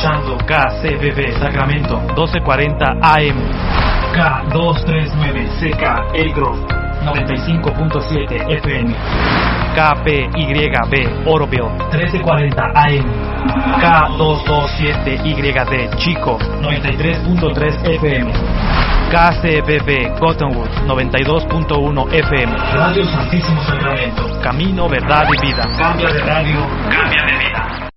escuchando KCBB Sacramento 1240 AM, K239 CK El Grove 95.7 FM, KPYB Oroville 1340 AM, K227YD Chico 93.3 FM, KCBB Cottonwood 92.1 FM, Radio Santísimo Sacramento, Camino, Verdad y Vida. Cambia de radio, cambia de vida.